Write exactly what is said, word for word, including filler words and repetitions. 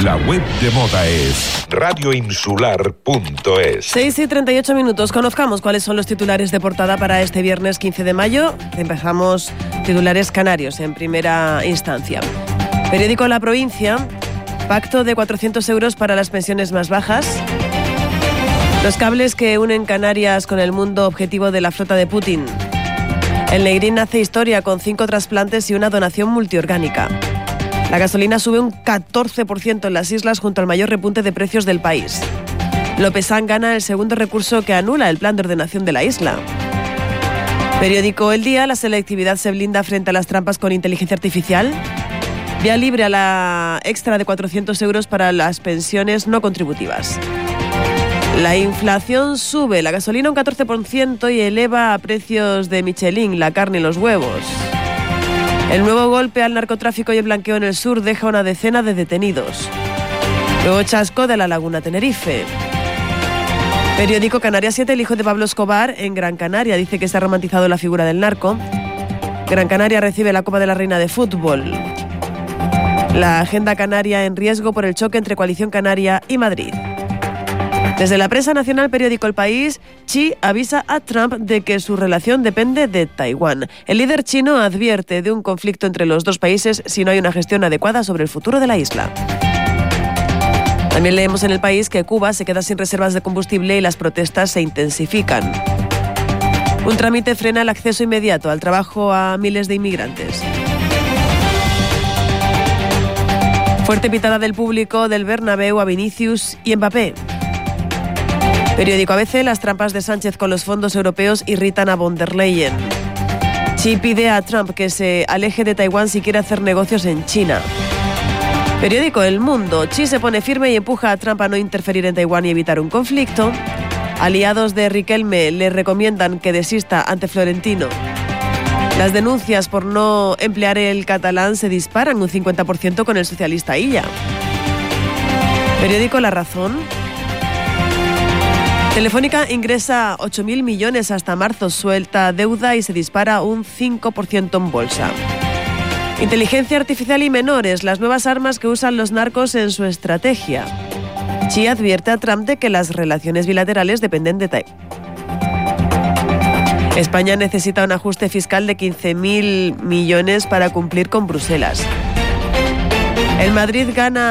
La web de moda es radio insular punto es. seis y treinta y ocho minutos. Conozcamos cuáles son los titulares de portada para este viernes quince de mayo. Empezamos titulares canarios en primera instancia. Periódico La Provincia. Pacto de cuatrocientos euros para las pensiones más bajas. Los cables que unen Canarias con el mundo objetivo de la flota de Putin. El Negrín hace historia con cinco trasplantes y una donación multiorgánica. La gasolina sube un catorce por ciento en las islas junto al mayor repunte de precios del país. Lopezán gana el segundo recurso que anula el plan de ordenación de la isla. Periódico El Día. La selectividad se blinda frente a las trampas con inteligencia artificial. Vía libre a la extra de cuatrocientos euros para las pensiones no contributivas. La inflación sube, la gasolina un catorce por ciento y eleva a precios de Michelin, la carne y los huevos. El nuevo golpe al narcotráfico y el blanqueo en el sur deja una decena de detenidos. Nuevo chasco de la Laguna Tenerife. Periódico Canarias siete. El hijo de Pablo Escobar en Gran Canaria dice que se ha romantizado la figura del narco. Gran Canaria recibe la Copa de la Reina de Fútbol. La agenda canaria en riesgo por el choque entre Coalición Canaria y Madrid. Desde la prensa nacional, periódico El País, Xi avisa a Trump de que su relación depende de Taiwán. El líder chino advierte de un conflicto entre los dos países si no hay una gestión adecuada sobre el futuro de la isla. También leemos en El País que Cuba se queda sin reservas de combustible y las protestas se intensifican. Un trámite frena el acceso inmediato al trabajo a miles de inmigrantes. Fuerte pitada del público del Bernabéu a Vinicius y Mbappé. Periódico A B C. Las trampas de Sánchez con los fondos europeos irritan a von der Leyen. Xi pide a Trump que se aleje de Taiwán si quiere hacer negocios en China. Periódico El Mundo. Xi se pone firme y empuja a Trump a no interferir en Taiwán y evitar un conflicto. Aliados de Riquelme le recomiendan que desista ante Florentino. Las denuncias por no emplear el catalán se disparan un cincuenta por ciento con el socialista Illa. Periódico La Razón. Telefónica ingresa ocho mil millones hasta marzo, suelta deuda y se dispara un cinco por ciento en bolsa. Inteligencia artificial y menores, las nuevas armas que usan los narcos en su estrategia. Xi advierte a Trump de que las relaciones bilaterales dependen de Taiwán. España necesita un ajuste fiscal de quince mil millones para cumplir con Bruselas. El Madrid gana